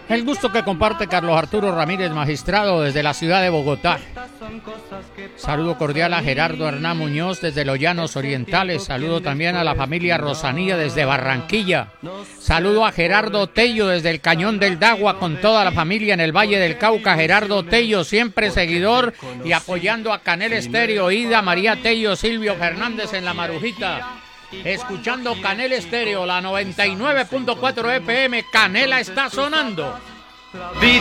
El gusto que comparte Carlos Arturo Ramírez, magistrado desde la ciudad de Bogotá. Saludo cordial a Gerardo Hernán Muñoz desde los Llanos Orientales. Saludo también a la familia Rosanía desde Barranquilla. Saludo a Gerardo Tello desde el Cañón del Dagua con toda la familia en el Valle del Cauca. Gerardo Tello, siempre seguidor y apoyando a Canela Estéreo. Ida, María Tello, Silvio Fernández en La Marujita. Escuchando Canela Estéreo, la 99.4 FM. Canela está sonando.